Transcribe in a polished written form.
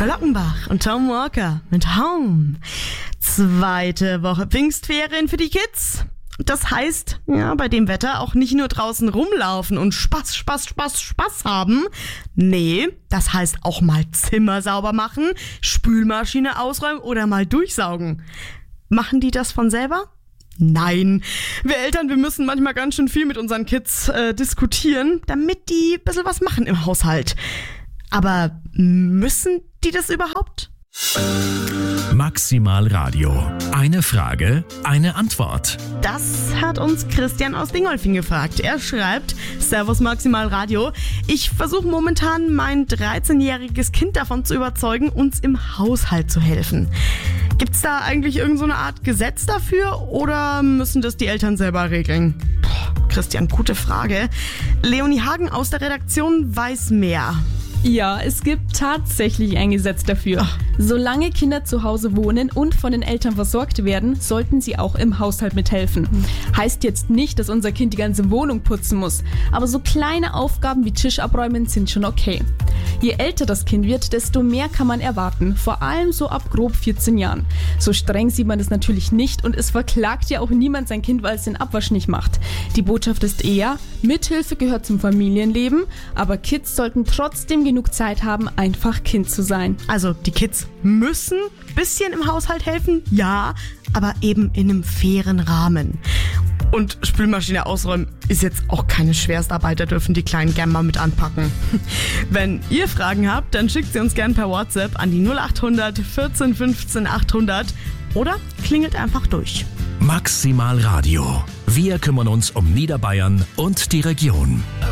Volker Lockenbach und Tom Walker mit Home. 2. Woche Pfingstferien für die Kids. Das heißt, ja, bei dem Wetter auch nicht nur draußen rumlaufen und Spaß haben. Nee, das heißt auch mal Zimmer sauber machen, Spülmaschine ausräumen oder mal durchsaugen. Machen die das von selber? Nein. Wir Eltern, wir müssen manchmal ganz schön viel mit unseren Kids diskutieren, damit die ein bisschen was machen im Haushalt. Aber müssen die das überhaupt? Maximal Radio. Eine Frage, eine Antwort. Das hat uns Christian aus Dingolfing gefragt. Er schreibt: Servus Maximal Radio. Ich versuche momentan mein 13-jähriges Kind davon zu überzeugen, uns im Haushalt zu helfen. Gibt's da eigentlich irgend so eine Art Gesetz dafür oder müssen das die Eltern selber regeln? Christian, gute Frage. Leonie Hagen aus der Redaktion weiß mehr. Ja, es gibt tatsächlich ein Gesetz dafür. Solange Kinder zu Hause wohnen und von den Eltern versorgt werden, sollten sie auch im Haushalt mithelfen. Heißt jetzt nicht, dass unser Kind die ganze Wohnung putzen muss, aber so kleine Aufgaben wie Tisch abräumen sind schon okay. Je älter das Kind wird, desto mehr kann man erwarten, vor allem so ab grob 14 Jahren. So streng sieht man es natürlich nicht und es verklagt ja auch niemand sein Kind, weil es den Abwasch nicht macht. Die Botschaft ist eher, Mithilfe gehört zum Familienleben, aber Kids sollten trotzdem genug Zeit haben, einfach Kind zu sein. Also die Kids müssen ein bisschen im Haushalt helfen, ja, aber eben in einem fairen Rahmen. Und Spülmaschine ausräumen ist jetzt auch keine Schwerstarbeit, da dürfen die Kleinen gern mal mit anpacken. Wenn ihr Fragen habt, dann schickt sie uns gern per WhatsApp an die 0800 14 15 800 oder klingelt einfach durch. Maximal Radio. Wir kümmern uns um Niederbayern und die Region.